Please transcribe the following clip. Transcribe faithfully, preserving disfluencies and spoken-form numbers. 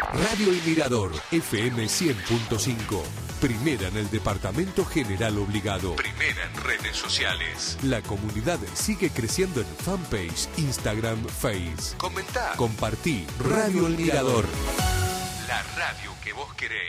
Radio El Mirador, F M cien punto cinco. Primera en el Departamento General Obligado. Primera en redes sociales. La comunidad sigue creciendo en fanpage, Instagram, Face. Comentá. Compartí. Radio El Mirador. La radio que vos querés.